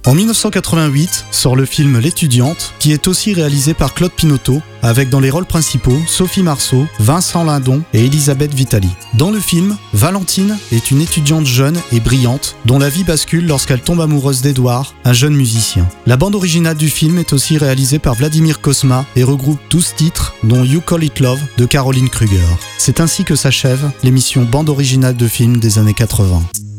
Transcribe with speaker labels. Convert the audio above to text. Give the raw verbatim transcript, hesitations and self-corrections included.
Speaker 1: En dix-neuf cent quatre-vingt-huit sort le film L'étudiante, qui est aussi réalisé par Claude Pinoteau, avec dans les rôles principaux Sophie Marceau, Vincent Lindon et Elisabeth Vitali. Dans le film, Valentine est une étudiante jeune et brillante dont la vie bascule lorsqu'elle tombe amoureuse d'Edouard, un jeune musicien. La bande originale du film est aussi réalisée par Vladimir Cosma et regroupe douze titres, dont You Call It Love de Caroline Kruger. C'est ainsi que s'achève l'émission bande originale de films des années quatre-vingts.